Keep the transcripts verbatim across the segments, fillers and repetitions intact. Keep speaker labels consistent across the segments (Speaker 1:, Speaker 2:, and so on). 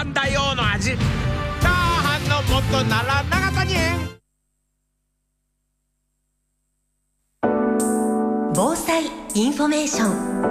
Speaker 1: 飯だよの味。チャーハンの素なら長谷園。
Speaker 2: 防災インフォメーショ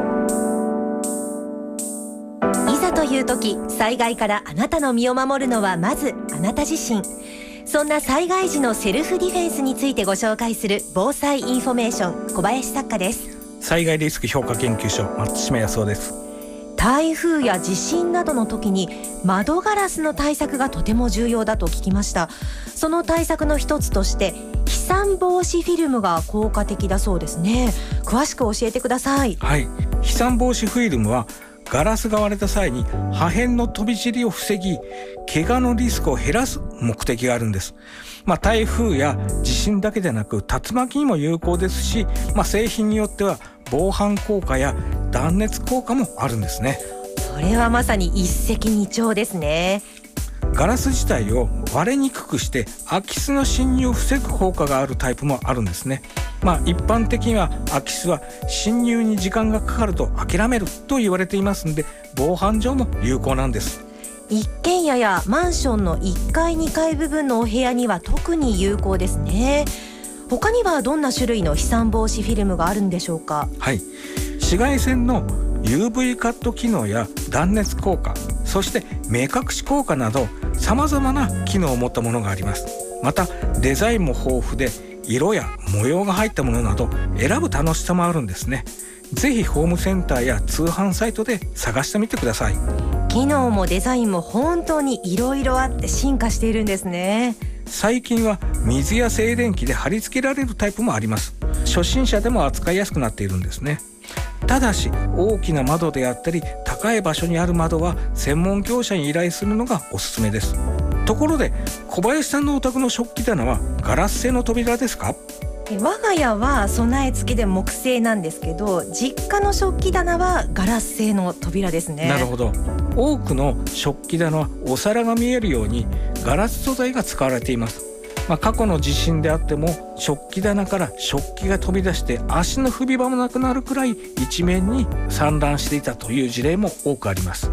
Speaker 2: ン。いざという時、災害からあなたの身を守るのはまずあなた自身。そんな災害時のセルフディフェンスについてご紹介する防災インフォメーション、小林作家です。
Speaker 3: 災害リスク評価研究所、松島康夫です。
Speaker 2: 台風や地震などの時に窓ガラスの対策がとても重要だと聞きました。その対策の一つとして飛散防止フィルムが効果的だそうですね。詳しく教えてください。
Speaker 3: はい、飛散防止フィルムはガラスが割れた際に破片の飛び散りを防ぎ、怪我のリスクを減らす目的があるんです。まあ、台風や地震だけでなく竜巻にも有効ですし、まあ、製品によっては防犯効果や断熱効果もあるんですね。
Speaker 2: それはまさに一石二鳥ですね。
Speaker 3: ガラス自体を割れにくくして空き巣の侵入を防ぐ効果があるタイプもあるんですね。まあ、一般的には空き巣は侵入に時間がかかると諦めると言われていますので、防犯上も有効なんです。
Speaker 2: 一軒家やマンションのいっかいにかい部分のお部屋には特に有効ですね。他にはどんな種類の飛散防止フィルムがあるんでしょうか。
Speaker 3: はい、紫外線の ユーブイ カット機能や断熱効果、そして目隠し効果など様々な機能を持ったものがあります。またデザインも豊富で色や模様が入ったものなど選ぶ楽しさもあるんですね。ぜひホームセンターや通販サイトで探してみてください。
Speaker 2: 機能もデザインも本当にいろいろあって進化しているんですね。
Speaker 3: 最近は水や静電気で貼り付けられるタイプもあります。初心者でも扱いやすくなっているんですね。ただし大きな窓であったり高い場所にある窓は専門業者に依頼するのがおすすめです。ところで小林さんのお宅の食器棚はガラス製の扉ですか？
Speaker 2: 我が家は備え付きで木製なんですけど、実家の食器棚はガラス製の扉ですね。
Speaker 3: なるほど。多くの食器棚はお皿が見えるようにガラス素材が使われています。まあ、過去の地震であっても食器棚から食器が飛び出して足の踏み場もなくなるくらい一面に散乱していたという事例も多くあります。
Speaker 2: うん、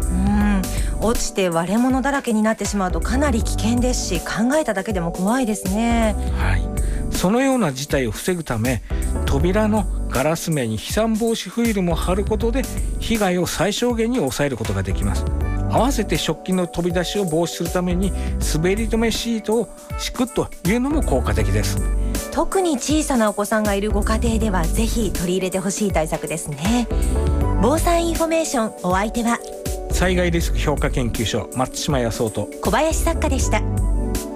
Speaker 2: 落ちて割れ物だらけになってしまうとかなり危険ですし、考えただけでも怖いですね。
Speaker 3: はい、そのような事態を防ぐため扉のガラス面に飛散防止フィルムを貼ることで被害を最小限に抑えることができます。合わせて食器の飛び出しを防止するために滑り止めシートを敷くというのも効果的です。
Speaker 2: 特に小さなお子さんがいるご家庭ではぜひ取り入れてほしい対策ですね。防災インフォメーション、お相手は
Speaker 3: 災害リスク評価研究所、松島康夫と
Speaker 2: 小林作家でした。